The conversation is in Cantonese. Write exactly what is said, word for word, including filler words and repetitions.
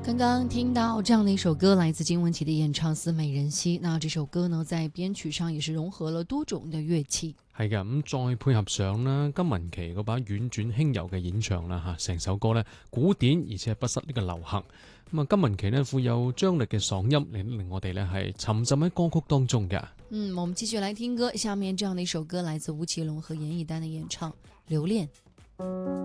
刚刚聽到這樣的一首歌，來自金玟岐的演唱《思美人兮》。那這首歌呢，在編曲上也是融合了多種的樂器。 係嘅，咁再配合上啦金玟岐嗰把婉轉輕柔嘅演唱啦嚇，成首歌呢古典而且不失呢個流行。咁啊，金玟岐呢富有張力嘅嗓音，令令我哋呢係沉浸喺歌曲當中嘅。 嗯，我們繼續來聽歌，下面這樣的一首歌來自吳奇隆和嚴藝丹的演唱《留戀》。